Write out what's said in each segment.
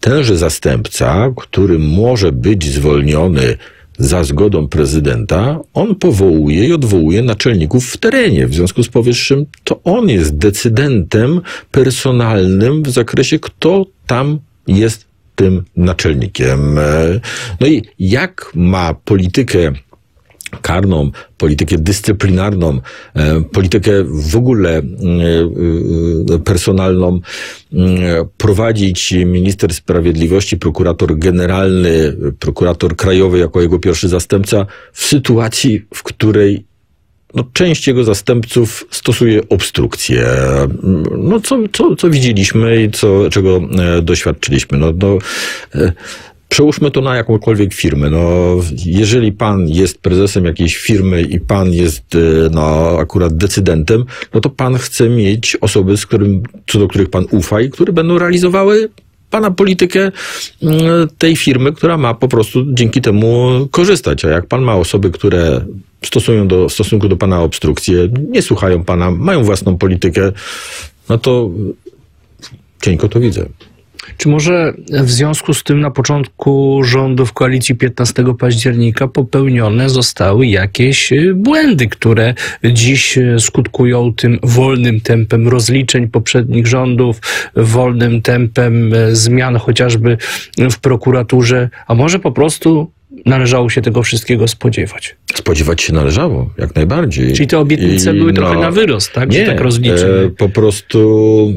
tenże zastępca, który może być zwolniony za zgodą prezydenta, on powołuje i odwołuje naczelników w terenie. W związku z powyższym to on jest decydentem personalnym w zakresie, kto tam jest tym naczelnikiem. No i jak ma politykę karną, politykę dyscyplinarną, politykę w ogóle personalną prowadzić minister sprawiedliwości, prokurator generalny, prokurator krajowy jako jego pierwszy zastępca w sytuacji, w której część jego zastępców stosuje obstrukcję. Co widzieliśmy i czego doświadczyliśmy. Przełóżmy to na jakąkolwiek firmę. Jeżeli pan jest prezesem jakiejś firmy i pan jest akurat decydentem, to pan chce mieć osoby, co do których pan ufa i które będą realizowały pana politykę tej firmy, która ma po prostu dzięki temu korzystać. A jak pan ma osoby, które stosują w stosunku do pana obstrukcję, nie słuchają pana, mają własną politykę, to cienko to widzę. Czy może w związku z tym na początku rządów koalicji 15 października popełnione zostały jakieś błędy, które dziś skutkują tym wolnym tempem rozliczeń poprzednich rządów, wolnym tempem zmian chociażby w prokuraturze, a może po prostu należało się tego wszystkiego spodziewać? Spodziewać się należało, jak najbardziej. Czyli te obietnice były trochę na wyrost, tak? Nie, że tak rozliczymy. Po prostu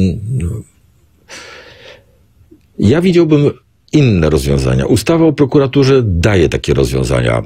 ja widziałbym inne rozwiązania. Ustawa o prokuraturze daje takie rozwiązania.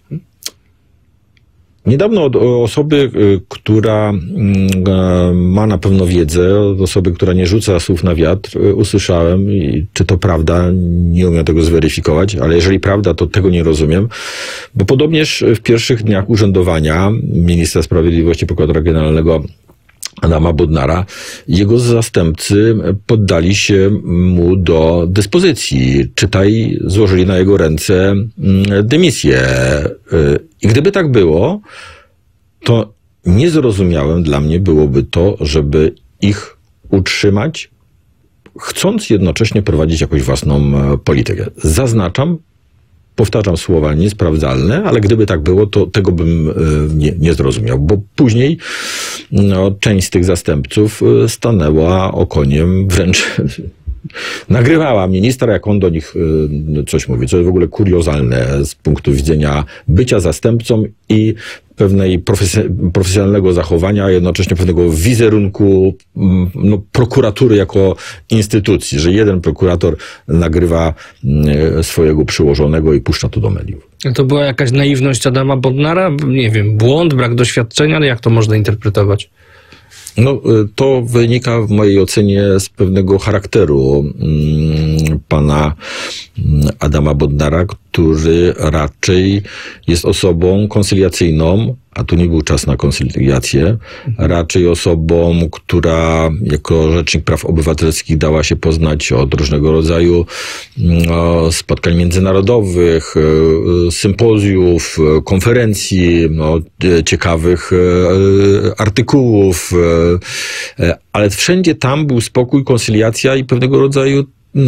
Niedawno od osoby, która ma na pewno wiedzę, od osoby, która nie rzuca słów na wiatr, usłyszałem, i czy to prawda, nie umiem tego zweryfikować, ale jeżeli prawda, to tego nie rozumiem, bo podobnież w pierwszych dniach urzędowania ministra sprawiedliwości, prokuratora generalnego Adama Bodnara, jego zastępcy poddali się mu do dyspozycji. Czytaj, złożyli na jego ręce dymisję. I gdyby tak było, to niezrozumiałym dla mnie byłoby to, żeby ich utrzymać, chcąc jednocześnie prowadzić jakąś własną politykę. Zaznaczam, powtarzam słowa niesprawdzalne, ale gdyby tak było, to tego bym nie zrozumiał, bo później część z tych zastępców stanęła okoniem, wręcz nagrywała ministra, jak on do nich coś mówi, co jest w ogóle kuriozalne z punktu widzenia bycia zastępcą i pewnej profesjonalnego zachowania, a jednocześnie pewnego wizerunku prokuratury jako instytucji, że jeden prokurator nagrywa swojego przełożonego i puszcza to do mediów. To była jakaś naiwność Adama Bodnara? Nie wiem, błąd, brak doświadczenia, ale jak to można interpretować? To wynika w mojej ocenie z pewnego charakteru pana Adama Bodnara, który raczej jest osobą koncyliacyjną, a tu nie był czas na koncyliację, raczej osobą, która jako rzecznik praw obywatelskich dała się poznać od różnego rodzaju spotkań międzynarodowych, sympozjów, konferencji, ciekawych artykułów, ale wszędzie tam był spokój, koncyliacja i pewnego rodzaju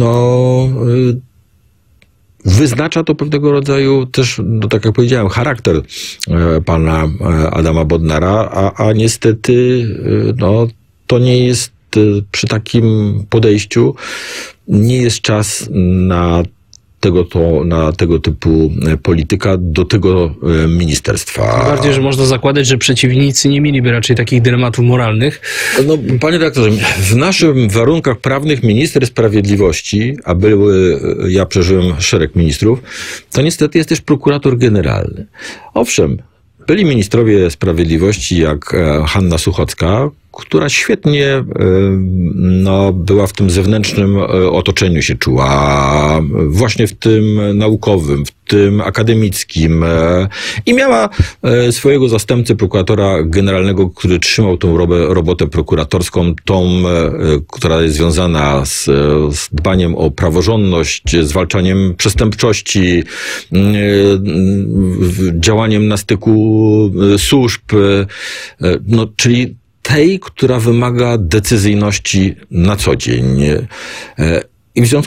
wyznacza to pewnego rodzaju też, tak jak powiedziałem, charakter pana Adama Bodnara, a niestety to nie jest przy takim podejściu, nie jest czas na tego typu polityka do tego ministerstwa. Tym bardziej, że można zakładać, że przeciwnicy nie mieliby raczej takich dylematów moralnych. Panie redaktorze, w naszych warunkach prawnych minister sprawiedliwości, ja przeżyłem szereg ministrów, to niestety jest też prokurator generalny. Owszem, byli ministrowie sprawiedliwości jak Hanna Suchocka, która świetnie była w tym zewnętrznym otoczeniu się czuła, właśnie w tym naukowym, w tym akademickim i miała swojego zastępcę prokuratora generalnego, który trzymał tą robotę prokuratorską, która jest związana z dbaniem o praworządność, zwalczaniem przestępczości, działaniem na styku służb, czyli tej, która wymaga decyzyjności na co dzień. I w związku